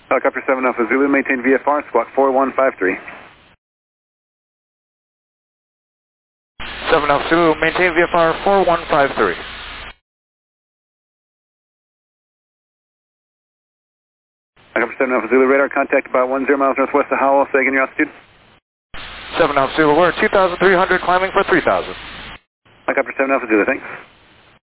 Helicopter 7 Alpha Zulu, maintain VFR, squawk 4153. 7 Alpha Zulu, maintain VFR 4153. Helicopter 7 Alpha Zulu, radar contact about 10 miles northwest of Howell. Say again your altitude. 7 Alpha Zulu, we're at 2,300, climbing for 3,000. Helicopter 7 Alpha Zulu, thanks.